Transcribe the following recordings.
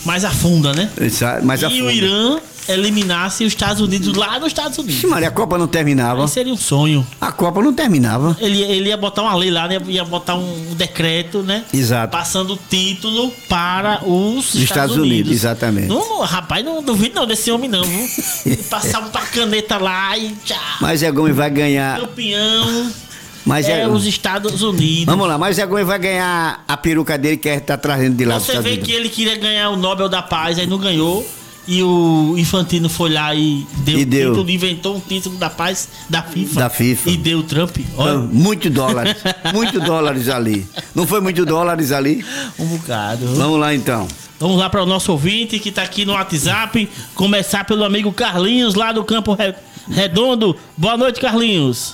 mais afunda, né? Mais e afunda. o Irã eliminasse os Estados Unidos lá nos Estados Unidos. Maria, a Copa não terminava. Aí seria um sonho. A Copa não terminava. Ele ia botar uma lei lá, né? Ia botar um decreto, né? Exato. Passando o título para os Estados Unidos. Exatamente. Não, rapaz, não duvido não desse homem não, viu? Passar uma caneta lá e tchau. Mas Zé Gomes vai ganhar. Campeão. Mas os Estados Unidos. Vamos lá, mas Zé Gomes vai ganhar a peruca dele que tá trazendo de lá dos Você Estados vê Unidos. que ele queria ganhar o Nobel da Paz, aí não ganhou. E o Infantino foi lá e deu título, inventou um título da paz da FIFA. E deu o Trump. Olha. Muito dólares. Muito dólares ali. Não foi muito dólares ali? Um bocado. Vamos lá então. Vamos lá para o nosso ouvinte que tá aqui no WhatsApp. Começar pelo amigo Carlinhos, lá do Campo Redondo. Boa noite, Carlinhos.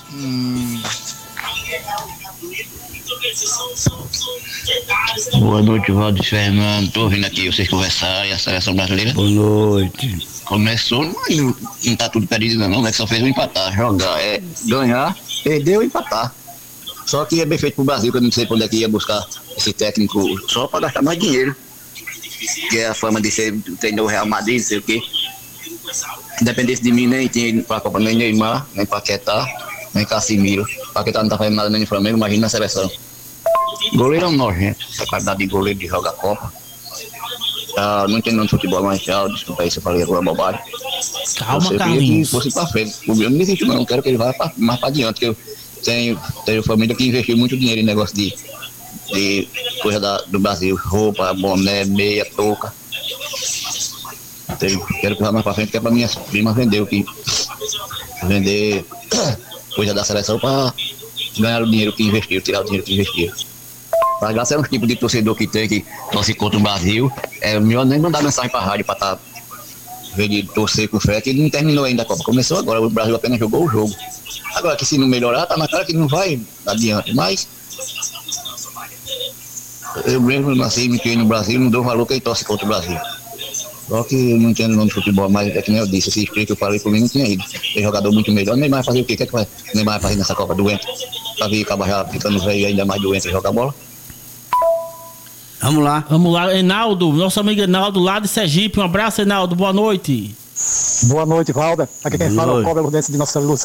Boa noite, Valdir Fernando. Tô ouvindo aqui vocês conversarem, a seleção brasileira. Boa noite. Começou, mas não tá tudo perdido não, né? Só fez o empatar, jogar, ganhar, perder ou empatar. Só que é bem feito pro Brasil, que eu não sei pra onde é que ia buscar esse técnico só pra gastar mais dinheiro. Que é a fama de ser treinou o Real Madrid, não sei o quê. Independente de mim, nem tinha ido pra Copa, nem Neymar, nem Paquetá, nem Casimiro. Paquetá não tá fazendo nada nem no Flamengo, imagina na seleção. Goleiro é um nojento, essa qualidade de goleiro de jogar Copa. Não entendo de futebol, mas desculpa aí se eu falei alguma bobagem. Calma, eu Carlinhos. Que fosse pra frente. Eu não desisto não, quero que ele vá mais pra diante, que eu tenho família que investiu muito dinheiro em negócio de coisa do Brasil, roupa, boné, meia, touca. Quero que vá mais pra frente, que é pra minhas primas vender coisa da seleção pra ganhar o dinheiro que investiu, tirar o dinheiro que investiu. Pra graça é um tipo de torcedor que tem, que torce contra o Brasil. É melhor nem mandar mensagem pra rádio pra ver de torcer com fé, que ele não terminou ainda a Copa. Começou agora, o Brasil apenas jogou o jogo. Agora que se não melhorar, tá na cara que não vai adiante. Mas eu mesmo nasci, me criei no Brasil, não dou valor quem torce contra o Brasil. Só que eu não entendo o nome de futebol, mas é que nem eu disse, esse espírito que eu falei por mim não tinha ido. Tem jogador muito melhor, Neymar vai fazer o quê? O que é que vai Neymar vai fazer nessa Copa? Doente? Pra vir acabar já ficando velho e ainda mais doente e jogar bola? Vamos lá. Vamos lá, Enaldo, nosso amigo Enaldo lá de Sergipe. Um abraço, Enaldo, boa noite. Boa noite, Valda. Aqui quem fala é o Cobra Ludense de Nossa Luz,